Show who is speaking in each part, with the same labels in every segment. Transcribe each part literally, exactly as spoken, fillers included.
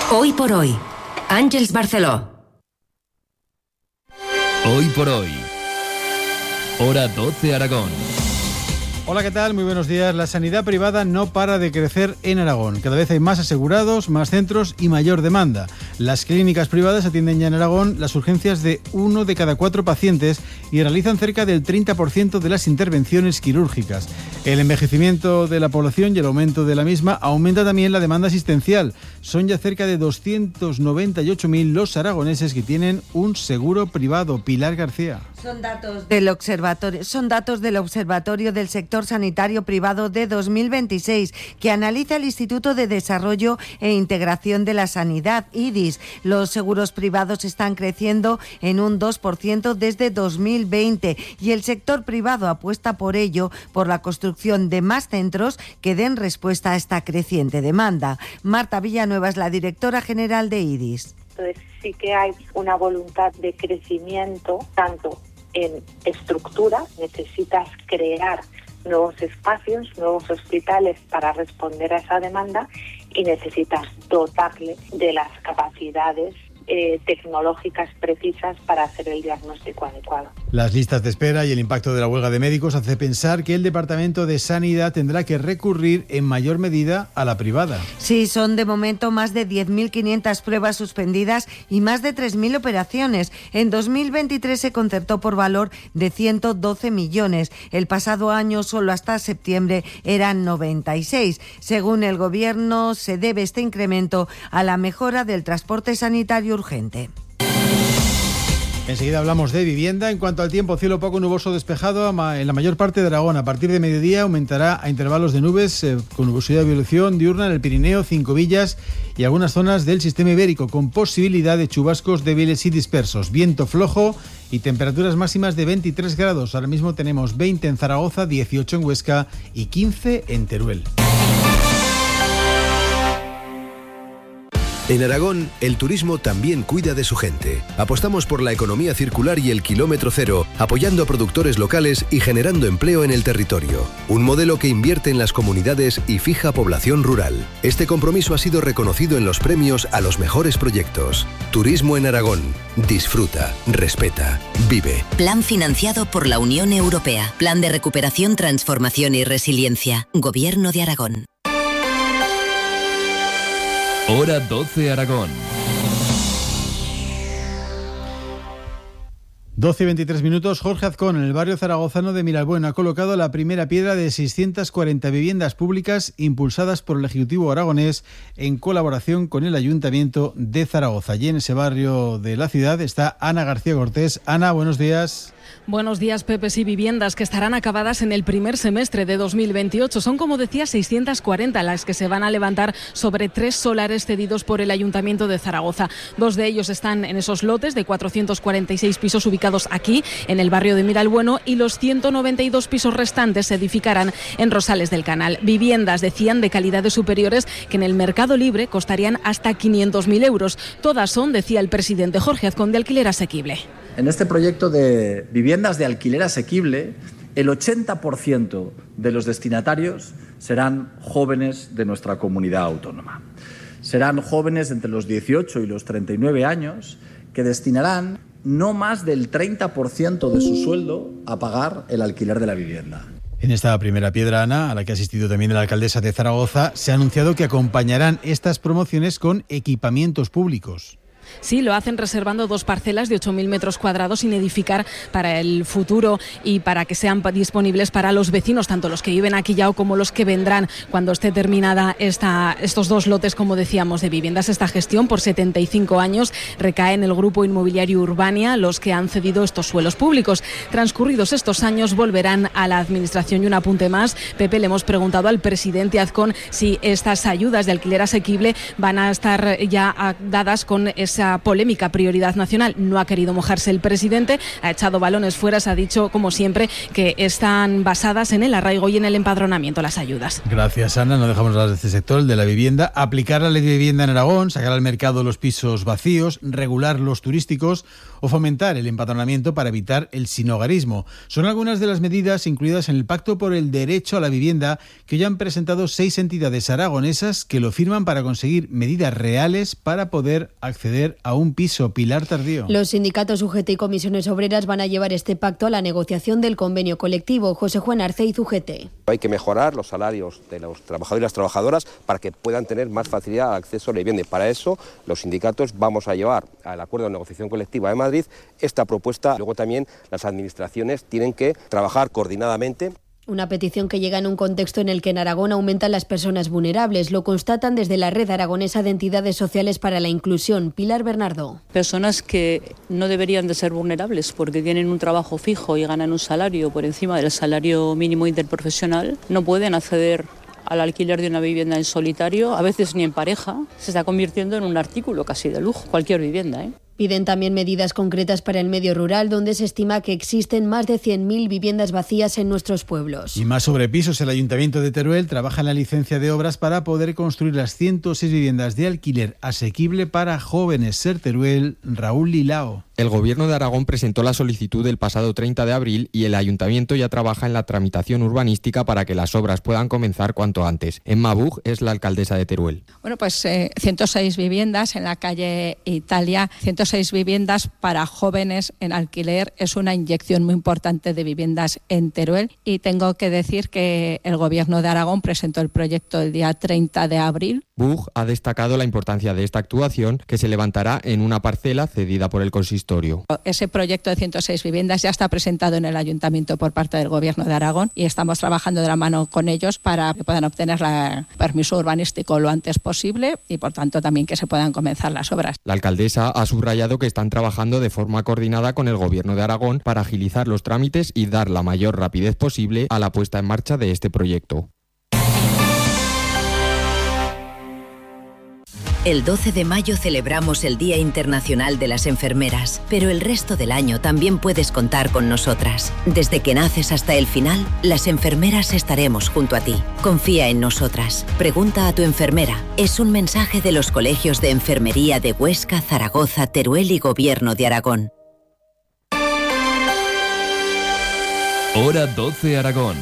Speaker 1: Hoy por hoy, Àngels Barceló.
Speaker 2: Hoy por hoy, hora doce Aragón.
Speaker 3: Hola, ¿qué tal? Muy buenos días. La sanidad privada no para de crecer en Aragón. Cada vez hay más asegurados, más centros y mayor demanda. Las clínicas privadas atienden ya en Aragón las urgencias de uno de cada cuatro pacientes y realizan cerca del treinta por ciento de las intervenciones quirúrgicas. El envejecimiento de la población y el aumento de la misma aumenta también la demanda asistencial. Son ya cerca de doscientos noventa y ocho mil los aragoneses que tienen un seguro privado. Pilar García.
Speaker 4: Son datos del observatorio, son datos del Observatorio del Sector Sanitario Privado de dos mil veintiséis, que analiza el Instituto de Desarrollo e Integración de la Sanidad, I D I S. Los seguros privados están creciendo en un dos por ciento desde dos mil veinte y el sector privado apuesta por ello, por la construcción de más centros que den respuesta a esta creciente demanda. Marta Villanueva es la directora general de I D I S.
Speaker 5: Entonces sí que hay una voluntad de crecimiento, tanto en estructura, necesitas crear nuevos espacios, nuevos hospitales para responder a esa demanda y necesitas dotarle de las capacidades eh, tecnológicas precisas para hacer el diagnóstico adecuado.
Speaker 3: Las listas de espera y el impacto de la huelga de médicos hace pensar que el Departamento de Sanidad tendrá que recurrir en mayor medida a la privada.
Speaker 4: Sí, son de momento más de diez mil quinientas pruebas suspendidas y más de tres mil operaciones. En dos mil veintitrés se concertó por valor de ciento doce millones. El pasado año, solo hasta septiembre, eran noventa y seis. Según el Gobierno, se debe este incremento a la mejora del transporte sanitario urgente.
Speaker 3: Enseguida hablamos de vivienda. En cuanto al tiempo, cielo poco nuboso despejado en la mayor parte de Aragón. A partir de mediodía aumentará a intervalos de nubes eh, con nubosidad de evolución diurna en el Pirineo, Cinco Villas y algunas zonas del sistema ibérico, con posibilidad de chubascos débiles y dispersos. Viento flojo y temperaturas máximas de veintitrés grados. Ahora mismo tenemos veinte en Zaragoza, dieciocho en Huesca y quince en Teruel.
Speaker 6: En Aragón, el turismo también cuida de su gente. Apostamos por la economía circular y el kilómetro cero, apoyando a productores locales y generando empleo en el territorio. Un modelo que invierte en las comunidades y fija población rural. Este compromiso ha sido reconocido en los premios a los mejores proyectos. Turismo en Aragón. Disfruta, respeta, vive.
Speaker 1: Plan financiado por la Unión Europea. Plan de recuperación, transformación y resiliencia. Gobierno de Aragón.
Speaker 2: Hora doce Aragón.
Speaker 3: doce y veintitrés minutos. Jorge Azcón, en el barrio zaragozano de Miralbueno, ha colocado la primera piedra de seiscientas cuarenta viviendas públicas impulsadas por el Ejecutivo aragonés en colaboración con el Ayuntamiento de Zaragoza. Allí en ese barrio de la ciudad está Ana García Cortés. Ana, buenos días.
Speaker 7: Buenos días, Pepe. Sí, viviendas que estarán acabadas en el primer semestre de dos mil veintiocho. Son, como decía, seiscientas cuarenta las que se van a levantar sobre tres solares cedidos por el Ayuntamiento de Zaragoza. Dos de ellos están en esos lotes de cuatrocientos cuarenta y seis pisos ubicados aquí, en el barrio de Miralbueno, y los ciento noventa y dos pisos restantes se edificarán en Rosales del Canal. Viviendas, decían, de calidades superiores que en el mercado libre costarían hasta quinientos mil euros. Todas son, decía el presidente Jorge Azcón, de alquiler asequible.
Speaker 8: En este proyecto de viviendas de alquiler asequible, el ochenta por ciento de los destinatarios serán jóvenes de nuestra comunidad autónoma. Serán jóvenes entre los dieciocho y los treinta y nueve años que destinarán no más del treinta por ciento de su sueldo a pagar el alquiler de la vivienda.
Speaker 3: En esta primera piedra, Ana, a la que ha asistido también la alcaldesa de Zaragoza, se ha anunciado que acompañarán estas promociones con equipamientos públicos.
Speaker 7: Sí, lo hacen reservando dos parcelas de ocho mil metros cuadrados sin edificar para el futuro y para que sean disponibles para los vecinos, tanto los que viven aquí ya como los que vendrán cuando esté terminada esta, estos dos lotes, como decíamos, de viviendas. Esta gestión por setenta y cinco años recae en el grupo inmobiliario Urbania, los que han cedido estos suelos públicos. Transcurridos estos años volverán a la administración. Y un apunte más, Pepe, le hemos preguntado al presidente Azcón si estas ayudas de alquiler asequible van a estar ya dadas con ese esa polémica prioridad nacional. No ha querido mojarse el presidente, ha echado balones fuera, se ha dicho, como siempre, que están basadas en el arraigo y en el empadronamiento las ayudas.
Speaker 3: Gracias, Ana. No dejamos hablar de este sector, el de la vivienda. Aplicar la ley de vivienda en Aragón, sacar al mercado los pisos vacíos, regular los turísticos o fomentar el empadronamiento para evitar el sinhogarismo. Son algunas de las medidas incluidas en el Pacto por el Derecho a la Vivienda que ya han presentado seis entidades aragonesas que lo firman para conseguir medidas reales para poder acceder a un piso. Pilar Tardío.
Speaker 9: Los sindicatos U G T y comisiones obreras van a llevar este pacto a la negociación del convenio colectivo. José Juan Arceiz, U G T.
Speaker 10: Hay que mejorar los salarios de los trabajadores y las trabajadoras para que puedan tener más facilidad al acceso a la vivienda. Y para eso los sindicatos vamos a llevar al acuerdo de negociación colectiva de Madrid esta propuesta. Luego también las administraciones tienen que trabajar coordinadamente.
Speaker 9: Una petición que llega en un contexto en el que en Aragón aumentan las personas vulnerables. Lo constatan desde la Red Aragonesa de Entidades Sociales para la Inclusión. Pilar Bernardo.
Speaker 11: Personas que no deberían de ser vulnerables porque tienen un trabajo fijo y ganan un salario por encima del salario mínimo interprofesional, no pueden acceder al alquiler de una vivienda en solitario, a veces ni en pareja. Se está convirtiendo en un artículo casi de lujo, cualquier vivienda, ¿eh?
Speaker 9: Piden también medidas concretas para el medio rural, donde se estima que existen más de cien mil viviendas vacías en nuestros pueblos.
Speaker 3: Y más sobre pisos, el Ayuntamiento de Teruel trabaja en la licencia de obras para poder construir las ciento seis viviendas de alquiler asequible para jóvenes. Ser Teruel, Raúl Lilao.
Speaker 12: El Gobierno de Aragón presentó la solicitud el pasado treinta de abril y el Ayuntamiento ya trabaja en la tramitación urbanística para que las obras puedan comenzar cuanto antes. Emma Bug es la alcaldesa de Teruel.
Speaker 13: Bueno, pues eh, ciento seis viviendas en la calle Italia, ciento seis viviendas para jóvenes en alquiler. Es una inyección muy importante de viviendas en Teruel y tengo que decir que el Gobierno de Aragón presentó el proyecto el día treinta de abril.
Speaker 12: Bug ha destacado la importancia de esta actuación, que se levantará en una parcela cedida por el consistorio.
Speaker 13: Ese proyecto de ciento seis viviendas ya está presentado en el Ayuntamiento por parte del Gobierno de Aragón y estamos trabajando de la mano con ellos para que puedan obtener el permiso urbanístico lo antes posible y, por tanto, también que se puedan comenzar las obras.
Speaker 12: La alcaldesa ha subrayado que están trabajando de forma coordinada con el Gobierno de Aragón para agilizar los trámites y dar la mayor rapidez posible a la puesta en marcha de este proyecto.
Speaker 1: El doce de mayo celebramos el Día Internacional de las Enfermeras, pero el resto del año también puedes contar con nosotras. Desde que naces hasta el final, las enfermeras estaremos junto a ti. Confía en nosotras. Pregunta a tu enfermera. Es un mensaje de los colegios de enfermería de Huesca, Zaragoza, Teruel y Gobierno de Aragón.
Speaker 2: Hora doce Aragón.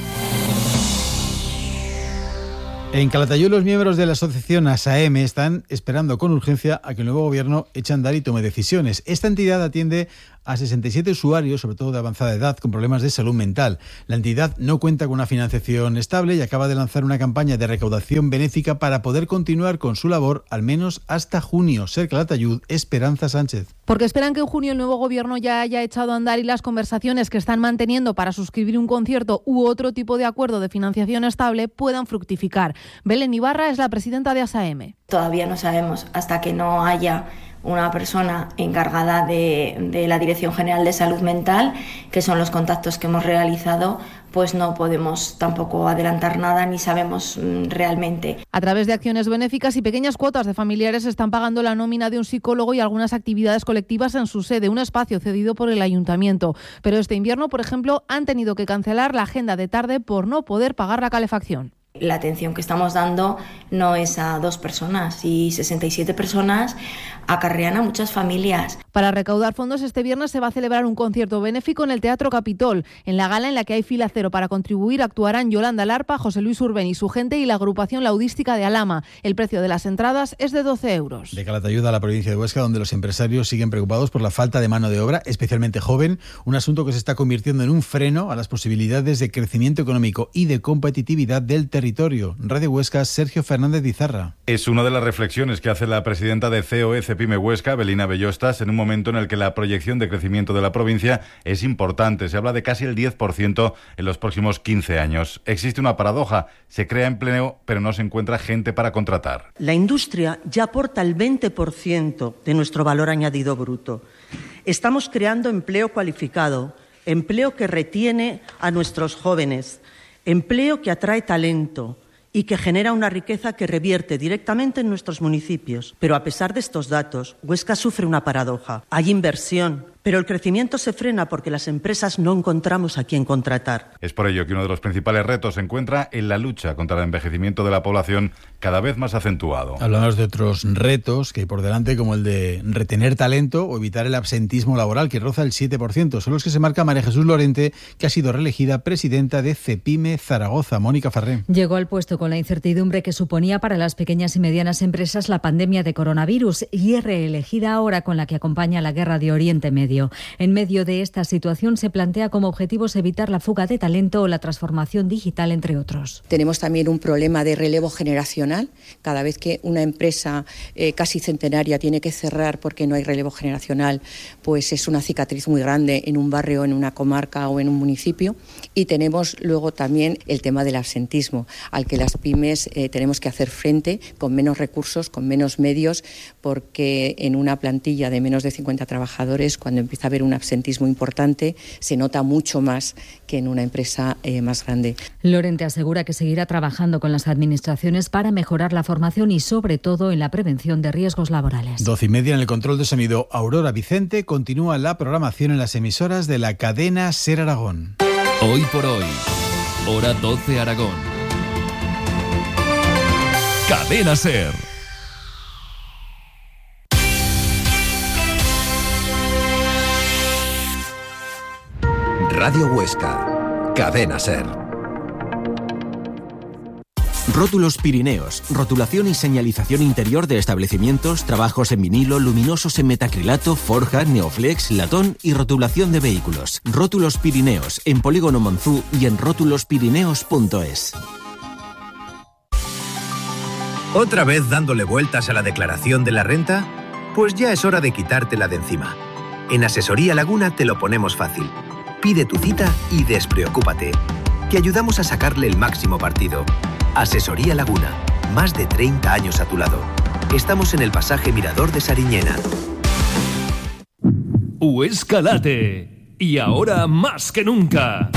Speaker 3: En Calatayud, los miembros de la asociación ASAEME están esperando con urgencia a que el nuevo gobierno eche a andar y tome decisiones. Esta entidad atiende a sesenta y siete usuarios, sobre todo de avanzada edad, con problemas de salud mental. La entidad no cuenta con una financiación estable y acaba de lanzar una campaña de recaudación benéfica para poder continuar con su labor al menos hasta junio. Ser Calatayud, Esperanza Sánchez.
Speaker 14: Porque esperan que en junio el nuevo gobierno ya haya echado a andar y las conversaciones que están manteniendo para suscribir un concierto u otro tipo de acuerdo de financiación estable puedan fructificar. Belén Ibarra es la presidenta de ASAEME.
Speaker 15: Todavía no sabemos, hasta que no haya una persona encargada de, de la Dirección General de Salud Mental, que son los contactos que hemos realizado, pues no podemos tampoco adelantar nada ni sabemos mm, realmente.
Speaker 14: A través de acciones benéficas y pequeñas cuotas de familiares están pagando la nómina de un psicólogo y algunas actividades colectivas en su sede, un espacio cedido por el ayuntamiento. Pero este invierno, por ejemplo, han tenido que cancelar la agenda de tarde por no poder pagar la calefacción.
Speaker 15: La atención que estamos dando no es a dos personas y sesenta y siete personas acarrean a muchas familias.
Speaker 14: Para recaudar fondos, este viernes se va a celebrar un concierto benéfico en el Teatro Capitol. En la gala, en la que hay fila cero para contribuir, actuarán Yolanda Larpa, José Luis Urben y su gente y la agrupación laudística de Alama. El precio de las entradas es de doce euros.
Speaker 3: De Calatayud a la provincia de Huesca, donde los empresarios siguen preocupados por la falta de mano de obra, especialmente joven, un asunto que se está convirtiendo en un freno a las posibilidades de crecimiento económico y de competitividad del territorio. Radio Huesca, Sergio Fernández Dizarra.
Speaker 16: Es una de las reflexiones que hace la presidenta de C O E Cepime Huesca, Belina Bellostas, en un momento en el que la proyección de crecimiento de la provincia es importante. Se habla de casi el diez por ciento en los próximos quince años. Existe una paradoja. Se crea empleo, pero no se encuentra gente para contratar.
Speaker 17: La industria ya aporta el veinte por ciento de nuestro valor añadido bruto. Estamos creando empleo cualificado, empleo que retiene a nuestros jóvenes, empleo que atrae talento y que genera una riqueza que revierte directamente en nuestros municipios. Pero a pesar de estos datos, Huesca sufre una paradoja. Hay inversión, pero el crecimiento se frena porque las empresas no encontramos a quién contratar.
Speaker 16: Es por ello que uno de los principales retos se encuentra en la lucha contra el envejecimiento de la población cada vez más acentuado.
Speaker 3: Hablamos de otros retos que hay por delante, como el de retener talento o evitar el absentismo laboral, que roza el siete por ciento. Son los que se marca María Jesús Lorente, que ha sido reelegida presidenta de CEPIME Zaragoza. Mónica Farré.
Speaker 18: Llegó al puesto con la incertidumbre que suponía para las pequeñas y medianas empresas la pandemia de coronavirus y es reelegida ahora con la que acompaña la guerra de Oriente Medio. En medio de esta situación se plantea como objetivos evitar la fuga de talento o la transformación digital, entre otros.
Speaker 19: Tenemos también un problema de relevo generacional. Cada vez que una empresa eh, casi centenaria tiene que cerrar porque no hay relevo generacional, pues es una cicatriz muy grande en un barrio, en una comarca o en un municipio. Y tenemos luego también el tema del absentismo, al que las pymes eh, tenemos que hacer frente con menos recursos, con menos medios, porque en una plantilla de menos de cincuenta trabajadores, cuando empieza a haber un absentismo importante, se nota mucho más que en una empresa eh, más grande.
Speaker 18: Lorente asegura que seguirá trabajando con las administraciones para mejorar la formación y sobre todo en la prevención de riesgos laborales.
Speaker 3: Doce y media en el control de sonido. Aurora Vicente. Continúa la programación en las emisoras de la cadena SER Aragón.
Speaker 2: Hoy por hoy, hora doce Aragón. Cadena SER.
Speaker 6: Radio Huesca, Cadena SER.
Speaker 20: Rótulos Pirineos, rotulación y señalización interior de establecimientos, trabajos en vinilo, luminosos en metacrilato, forja, neoflex, latón y rotulación de vehículos. Rótulos Pirineos, en Polígono Monzú y en rótulos pirineos punto es.
Speaker 21: ¿Otra vez dándole vueltas a la declaración de la renta? Pues ya es hora de quitártela de encima. En Asesoría Laguna te lo ponemos fácil. Pide tu cita y despreocúpate. Te ayudamos a sacarle el máximo partido. Asesoría Laguna, más de treinta años a tu lado. Estamos en el pasaje Mirador de Sariñena.
Speaker 2: Huesca late. Y ahora más que nunca.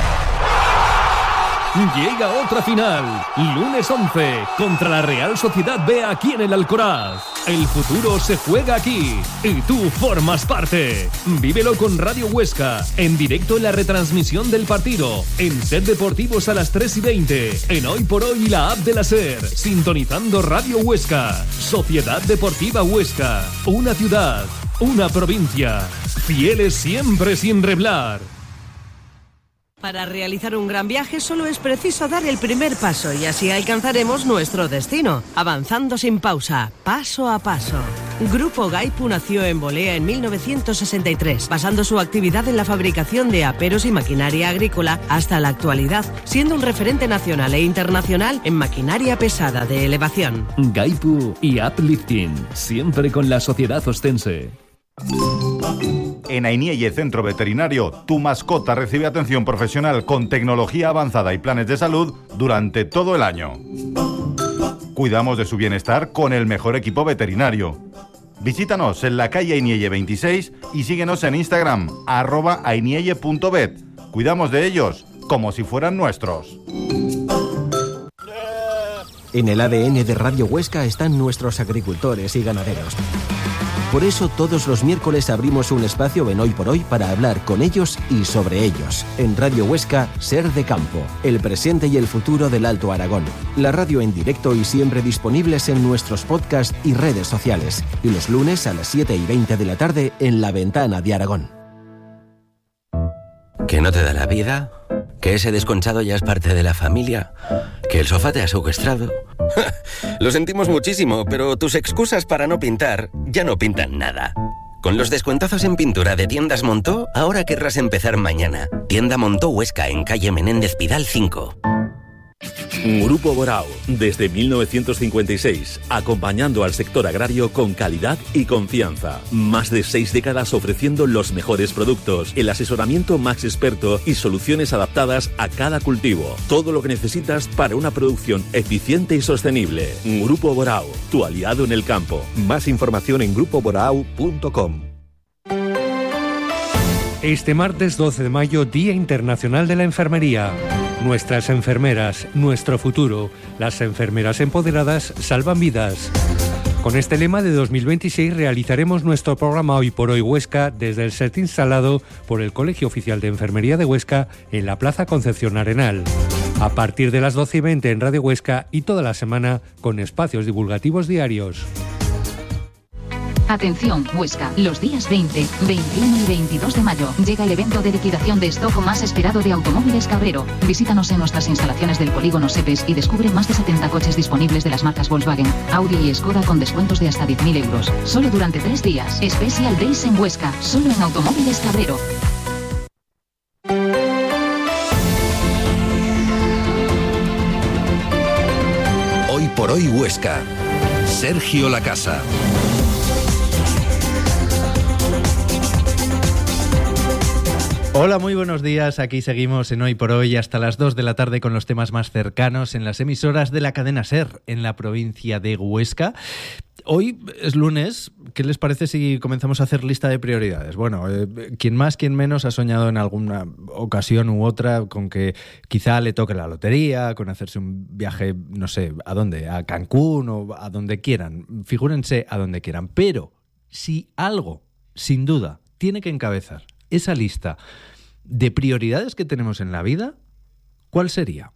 Speaker 2: Llega otra final, lunes once, contra la Real Sociedad B aquí en el Alcoraz. El futuro se juega aquí y tú formas parte. Vívelo con Radio Huesca, en directo en la retransmisión del partido, en Ser Deportivos a las tres y veinte, en Hoy por Hoy y la app de la SER, sintonizando Radio Huesca. Sociedad Deportiva Huesca, una ciudad, una provincia, fieles siempre sin reblar.
Speaker 22: Para realizar un gran viaje solo es preciso dar el primer paso y así alcanzaremos nuestro destino, avanzando sin pausa, paso a paso. Grupo Gaipu nació en Bolea en mil novecientos sesenta y tres, basando su actividad en la fabricación de aperos y maquinaria agrícola hasta la actualidad, siendo un referente nacional e internacional en maquinaria pesada de elevación.
Speaker 2: Gaipu y Uplifting, siempre con la sociedad ostense.
Speaker 16: En Ainielle Centro Veterinario, tu mascota recibe atención profesional con tecnología avanzada y planes de salud durante todo el año. Cuidamos de su bienestar con el mejor equipo veterinario. Visítanos en la calle Ainielle veintiséis y síguenos en Instagram, arroba ainielle punto vet. Cuidamos de ellos como si fueran nuestros.
Speaker 20: En el A D N de Radio Huesca están nuestros agricultores y ganaderos. Por eso todos los miércoles abrimos un espacio en Hoy por Hoy para hablar con ellos y sobre ellos. En Radio Huesca, Ser de Campo, el presente y el futuro del Alto Aragón. La radio en directo y siempre disponibles en nuestros podcasts y redes sociales. Y los lunes a las siete y veinte de la tarde en La Ventana de Aragón.
Speaker 23: ¿Que no te da la vida? ¿Que ese desconchado ya es parte de la familia? ¿Que el sofá te ha secuestrado? Lo sentimos muchísimo, pero tus excusas para no pintar ya no pintan nada. Con los descuentazos en pintura de Tiendas Montó, ahora querrás empezar mañana. Tienda Montó Huesca, en calle Menéndez Pidal cinco.
Speaker 24: Grupo Borao, desde mil novecientos cincuenta y seis, acompañando al sector agrario con calidad y confianza. Más de seis décadas ofreciendo los mejores productos, el asesoramiento más experto y soluciones adaptadas a cada cultivo. Todo lo que necesitas para una producción eficiente y sostenible. Grupo Borao, tu aliado en el campo.
Speaker 25: Más información en grupo borao punto com.
Speaker 26: Este martes doce de mayo, Día Internacional de la Enfermería.
Speaker 4: Nuestras enfermeras, nuestro futuro. Las enfermeras empoderadas salvan vidas. Con este lema de dos mil veintiséis realizaremos nuestro programa Hoy por Hoy Huesca desde el set instalado por el Colegio Oficial de Enfermería de Huesca en la Plaza Concepción Arenal. A partir de las doce y veinte en Radio Huesca y toda la semana con espacios divulgativos diarios.
Speaker 5: Atención, Huesca, los días veinte, veintiuno y veintidós de mayo llega el evento de liquidación de stock más esperado de Automóviles Cabrero. Visítanos en nuestras instalaciones del polígono Sepes y descubre más de setenta coches disponibles de las marcas Volkswagen, Audi y Skoda con descuentos de hasta diez mil euros. Solo durante tres días. Special Days en Huesca, solo en Automóviles Cabrero.
Speaker 21: Hoy por Hoy Huesca. Sergio Lacasa.
Speaker 7: Hola, muy buenos días. Aquí seguimos en Hoy por Hoy hasta las dos de la tarde con los temas más cercanos en las emisoras de la cadena SER en la provincia de Huesca. Hoy es lunes. ¿Qué les parece si comenzamos a hacer lista de prioridades? Bueno, eh, quien más, quien menos ha soñado en alguna ocasión u otra con que quizá le toque la lotería, con hacerse un viaje, no sé, ¿a dónde? A Cancún o a donde quieran. Figúrense a donde quieran. Pero si algo, sin duda, tiene que encabezar esa lista de prioridades que tenemos en la vida, ¿cuál sería?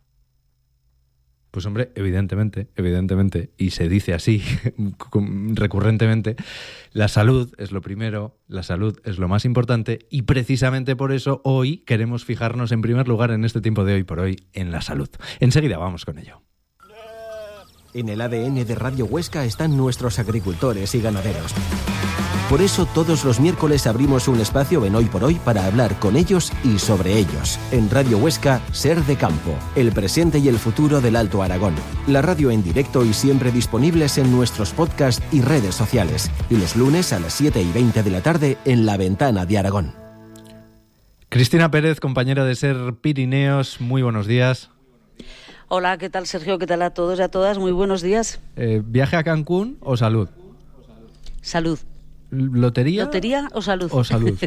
Speaker 7: Pues hombre, evidentemente, evidentemente, y se dice así recurrentemente, la salud es lo primero, la salud es lo más importante y precisamente por eso hoy queremos fijarnos en primer lugar en este tiempo de Hoy por Hoy en la salud. Enseguida vamos con ello.
Speaker 20: En el A D N de Radio Huesca están nuestros agricultores y ganaderos. Por eso todos los miércoles abrimos un espacio en Hoy por Hoy para hablar con ellos y sobre ellos. En Radio Huesca, Ser de Campo, el presente y el futuro del Alto Aragón. La radio en directo y siempre disponibles en nuestros podcasts y redes sociales. Y los lunes a las siete y veinte de la tarde en La Ventana de Aragón.
Speaker 7: Cristina Pérez, compañera de Ser Pirineos, muy buenos días.
Speaker 8: Hola, ¿qué tal Sergio? ¿Qué tal a todos y a todas? Muy buenos días.
Speaker 7: Eh, ¿Viaje a Cancún o salud?
Speaker 8: Salud.
Speaker 7: ¿Lotería?
Speaker 8: ¿Lotería o salud?
Speaker 7: O salud.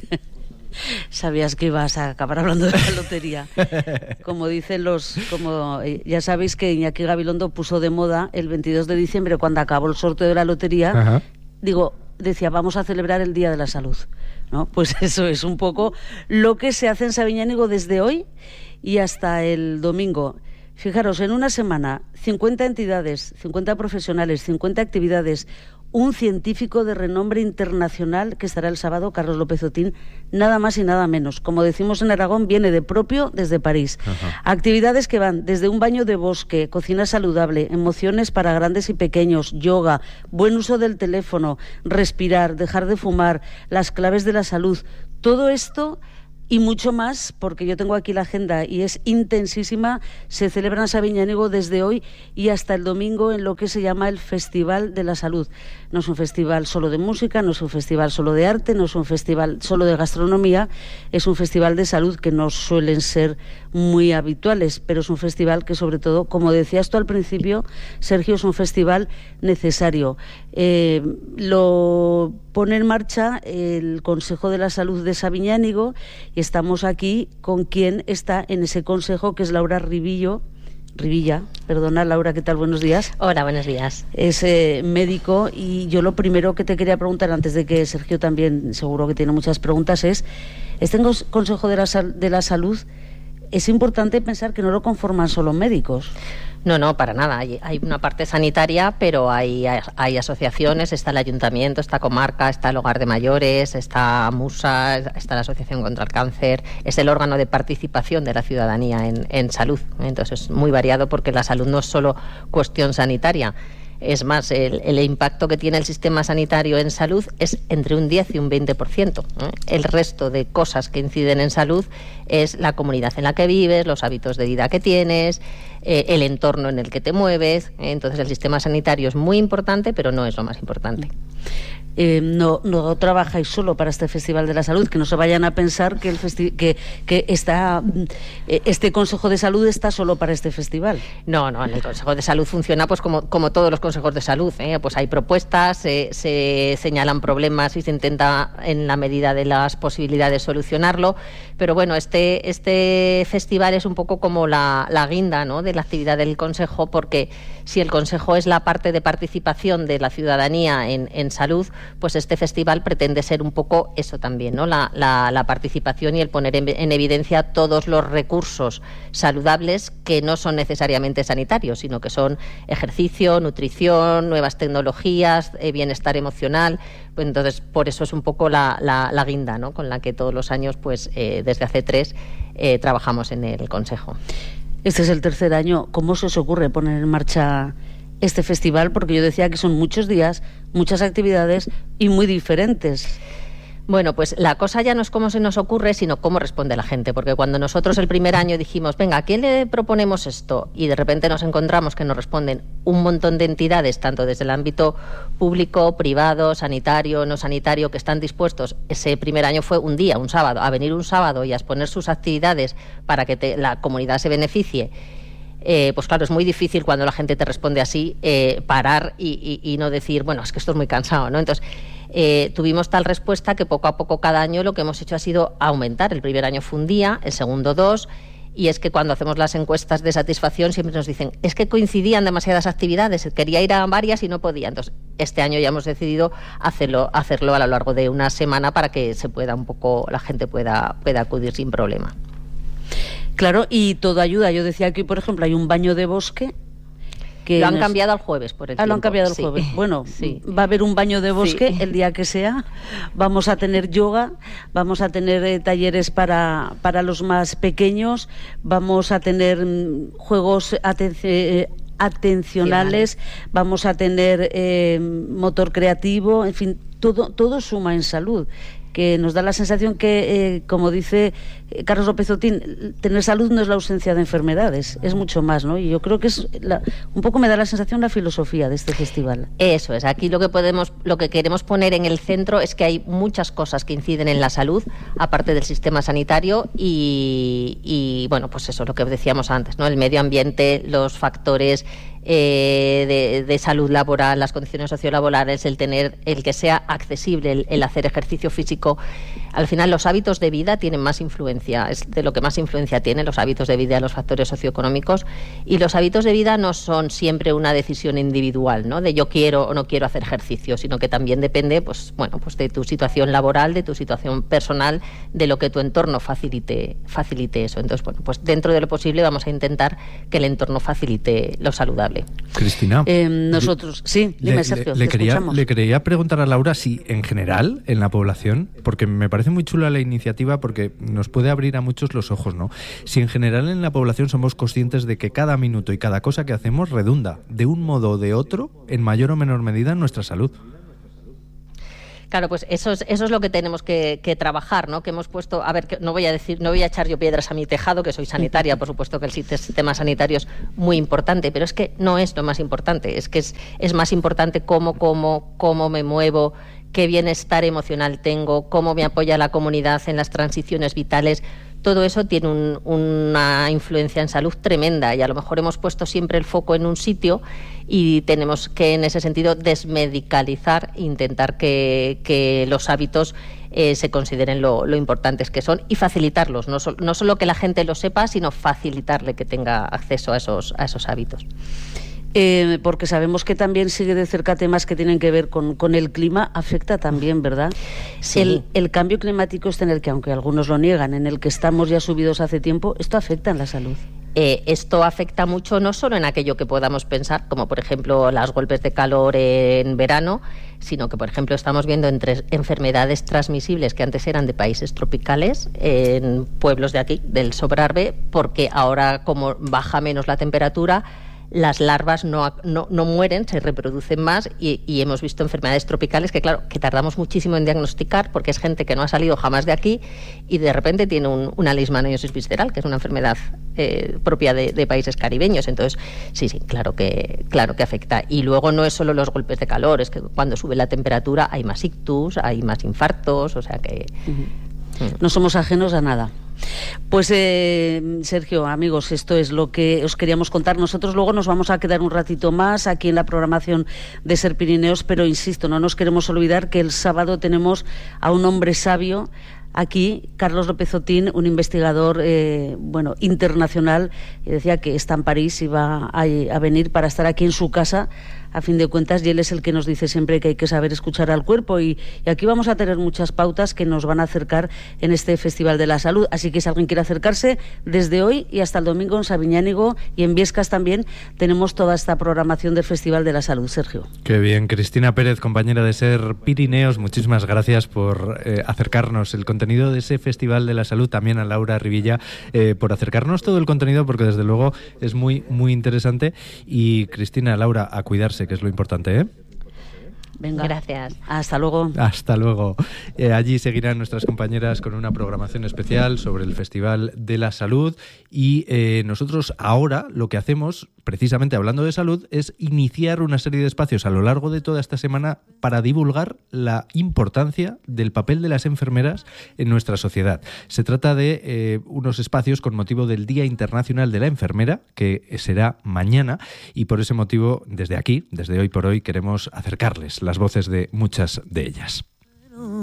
Speaker 8: Sabías que ibas a acabar hablando de la lotería. Como dicen los... como ya sabéis que Iñaki Gabilondo puso de moda el veintidós de diciembre, cuando acabó el sorteo de la lotería, Ajá. digo, decía, vamos a celebrar el Día de la Salud, ¿no? Pues eso es un poco lo que se hace en Sabiñánigo desde hoy y hasta el domingo. Fijaros, en una semana, cincuenta entidades, cincuenta profesionales, cincuenta actividades, un científico de renombre internacional que estará el sábado, Carlos López Otín, nada más y nada menos. Como decimos en Aragón, viene de propio desde París. Ajá. Actividades que van desde un baño de bosque, cocina saludable, emociones para grandes y pequeños, yoga, buen uso del teléfono, respirar, dejar de fumar, las claves de la salud. Todo esto y mucho más, porque yo tengo aquí la agenda y es intensísima, se celebra en Sabiñánigo desde hoy y hasta el domingo en lo que se llama el Festival de la Salud. No es un festival solo de música, no es un festival solo de arte, no es un festival solo de gastronomía, es un festival de salud que no suelen ser muy habituales, pero es un festival que sobre todo, como decías tú al principio, Sergio, es un festival necesario. Eh, lo pone en marcha el Consejo de la Salud de Sabiñánigo y estamos aquí con quien está en ese consejo, que es Laura Ribillo. Rivilla, perdona Laura, ¿qué tal? Buenos días.
Speaker 10: Hola, buenos días.
Speaker 8: Es eh, médico y yo lo primero que te quería preguntar, antes de que Sergio también seguro que tiene muchas preguntas, es, este Consejo de la, de la Salud, es importante pensar que no lo conforman solo médicos.
Speaker 10: No, no, para nada. Hay, hay una parte sanitaria, pero hay, hay asociaciones, está el ayuntamiento, está Comarca, está el Hogar de Mayores, está MUSA, está la Asociación contra el Cáncer, es el órgano de participación de la ciudadanía en, en salud. Entonces es muy variado porque la salud no es solo cuestión sanitaria. Es más, el, el impacto que tiene el sistema sanitario en salud es entre un diez y un veinte por ciento. ¿eh? El resto de cosas que inciden en salud es la comunidad en la que vives, los hábitos de vida que tienes, eh, el entorno en el que te mueves. Entonces el sistema sanitario es muy importante, pero no es lo más importante.
Speaker 8: Eh, no, no trabajáis solo para este Festival de la Salud, que no se vayan a pensar que el festi- que, que está, eh, este Consejo de Salud está solo para este festival.
Speaker 10: No, no, en el Consejo de Salud funciona pues como, como todos los consejos de salud, ¿eh? Pues hay propuestas, eh, se señalan problemas y se intenta en la medida de las posibilidades solucionarlo, pero bueno, este, este festival es un poco como la, la guinda, ¿no?, de la actividad del Consejo, porque si el Consejo es la parte de participación de la ciudadanía en, en salud, pues este festival pretende ser un poco eso también, ¿no? La, la, la participación y el poner en, en evidencia todos los recursos saludables que no son necesariamente sanitarios, sino que son ejercicio, nutrición, nuevas tecnologías, eh, bienestar emocional. Pues entonces, por eso es un poco la, la, la guinda, ¿no?, con la que todos los años, pues eh, desde hace tres, eh, trabajamos en el Consejo.
Speaker 8: Este es el tercer año. ¿Cómo se os ocurre poner en marcha este festival? Porque yo decía que son muchos días, muchas actividades y muy diferentes.
Speaker 10: Bueno, pues la cosa ya no es cómo se nos ocurre, sino cómo responde la gente, porque cuando nosotros el primer año dijimos, venga, ¿a quién le proponemos esto? Y de repente nos encontramos que nos responden un montón de entidades, tanto desde el ámbito público, privado, sanitario, no sanitario, que están dispuestos, ese primer año fue un día, un sábado, a venir un sábado y a exponer sus actividades para que te, la comunidad se beneficie. Eh, pues claro, es muy difícil cuando la gente te responde así, eh, parar y, y, y no decir, bueno, es que esto es muy cansado, ¿no? Entonces, eh, tuvimos tal respuesta que poco a poco cada año lo que hemos hecho ha sido aumentar. El primer año fue un día, el segundo dos, y es que cuando hacemos las encuestas de satisfacción siempre nos dicen, es que coincidían demasiadas actividades, quería ir a varias y no podía. Entonces, este año ya hemos decidido hacerlo, hacerlo a lo largo de una semana para que se pueda un poco, la gente pueda, pueda acudir sin problema.
Speaker 8: Claro, y todo ayuda. Yo decía que, por ejemplo, hay un baño de bosque que
Speaker 10: lo han
Speaker 8: nos...
Speaker 10: cambiado al jueves por el
Speaker 8: ah,
Speaker 10: tiempo.
Speaker 8: lo han cambiado al
Speaker 10: sí.
Speaker 8: jueves. Bueno,
Speaker 10: sí.
Speaker 8: Va a haber un baño de bosque
Speaker 10: sí.
Speaker 8: el día que sea. Vamos a tener yoga, vamos a tener eh, talleres para, para los más pequeños, vamos a tener mm, juegos atenci- eh, atencionales, vamos a tener eh, motor creativo, en fin, todo, todo suma en salud, que nos da la sensación que, eh, como dice eh, Carlos López Otín, tener salud no es la ausencia de enfermedades, es mucho más, ¿no? Y yo creo que es la, un poco me da la sensación la filosofía de este festival.
Speaker 10: Eso es, aquí lo que podemos, lo que queremos poner en el centro es que hay muchas cosas que inciden en la salud, aparte del sistema sanitario y, y bueno, pues eso, lo que decíamos antes, ¿no? El medio ambiente, los factores Eh, de, de salud laboral, las condiciones sociolaborales, el tener, el que sea accesible, el, el hacer ejercicio físico. Al final los hábitos de vida tienen más influencia, es de lo que más influencia tienen los hábitos de vida, los factores socioeconómicos, y los hábitos de vida no son siempre una decisión individual, ¿no?, de yo quiero o no quiero hacer ejercicio, sino que también depende, pues bueno, pues de tu situación laboral, de tu situación personal, de lo que tu entorno facilite, facilite eso. Entonces, bueno, pues dentro de lo posible vamos a intentar que el entorno facilite lo saludable.
Speaker 7: Cristina,
Speaker 8: eh, nosotros, sí, dime,
Speaker 7: le,
Speaker 8: Sergio,
Speaker 7: le, le,
Speaker 8: te
Speaker 7: quería,
Speaker 8: escuchamos.
Speaker 7: le quería preguntar a Laura si en general en la población, porque me parece muy chula la iniciativa porque nos puede abrir a muchos los ojos, ¿no? Si en general en la población somos conscientes de que cada minuto y cada cosa que hacemos redunda de un modo o de otro, en mayor o menor medida, en nuestra salud.
Speaker 10: Claro, pues eso es, eso es lo que tenemos que, que trabajar, ¿no? Que hemos puesto, a ver, que no voy a decir, no voy a echar yo piedras a mi tejado, que soy sanitaria, por supuesto que el sistema sanitario es muy importante, pero es que no es lo más importante, es que es, es más importante cómo, cómo, cómo me muevo, qué bienestar emocional tengo, cómo me apoya la comunidad en las transiciones vitales. Todo eso tiene un, una influencia en salud tremenda y a lo mejor hemos puesto siempre el foco en un sitio y tenemos que, en ese sentido, desmedicalizar, intentar que, que los hábitos eh, se consideren lo, lo importantes que son y facilitarlos, no, so, no solo que la gente lo sepa, sino facilitarle que tenga acceso a esos, a esos hábitos.
Speaker 8: Eh, porque sabemos que también sigue de cerca temas que tienen que ver con, con el clima, afecta también, ¿verdad?
Speaker 10: Sí.
Speaker 8: El, el cambio climático este en el que, aunque algunos lo niegan, en el que estamos ya subidos hace tiempo, ¿esto afecta en la salud?
Speaker 10: Eh, esto afecta mucho no solo en aquello que podamos pensar, como por ejemplo los golpes de calor en verano, sino que por ejemplo estamos viendo entre enfermedades transmisibles que antes eran de países tropicales, en pueblos de aquí, del Sobrarbe, porque ahora como baja menos la temperatura, las larvas no, no, no mueren, se reproducen más y, y hemos visto enfermedades tropicales que, claro, que tardamos muchísimo en diagnosticar porque es gente que no ha salido jamás de aquí y de repente tiene un, una leishmaniosis visceral, que es una enfermedad eh, propia de, de países caribeños. Entonces, sí, sí, claro que, claro que afecta. Y luego no es solo los golpes de calor, es que cuando sube la temperatura hay más ictus, hay más infartos, o sea que...
Speaker 8: Uh-huh. No somos ajenos a nada. Pues eh, Sergio, amigos, esto es lo que os queríamos contar. Nosotros luego nos vamos a quedar un ratito más aquí en la programación de Ser Pirineos, pero insisto, no nos queremos olvidar que el sábado tenemos a un hombre sabio aquí, Carlos López Otín, un investigador eh, bueno, internacional, y decía que está en París y va a, a venir para estar aquí en su casa, a fin de cuentas, y él es el que nos dice siempre que hay que saber escuchar al cuerpo, y, y aquí vamos a tener muchas pautas que nos van a acercar en este Festival de la Salud. Así que si alguien quiere acercarse, desde hoy y hasta el domingo en Sabiñánigo y en Viescas también tenemos toda esta programación del Festival de la Salud. Sergio.
Speaker 7: Qué bien. Cristina Pérez, compañera de Ser Pirineos, muchísimas gracias por eh, acercarnos el contenido de ese Festival de la Salud, también a Laura Rivilla eh, por acercarnos todo el contenido, porque desde luego es muy, muy interesante. Y Cristina, Laura, a cuidarse, que es lo importante, ¿eh?
Speaker 8: Venga.
Speaker 10: Gracias.
Speaker 8: Hasta luego.
Speaker 7: Hasta luego. Eh, allí seguirán nuestras compañeras con una programación especial sobre el Festival de la Salud y eh, nosotros ahora lo que hacemos, precisamente hablando de salud, es iniciar una serie de espacios a lo largo de toda esta semana para divulgar la importancia del papel de las enfermeras en nuestra sociedad. Se trata de eh, unos espacios con motivo del Día Internacional de la Enfermera, que será mañana, y por ese motivo, desde aquí, desde Hoy por Hoy, queremos acercarles las voces de muchas de ellas.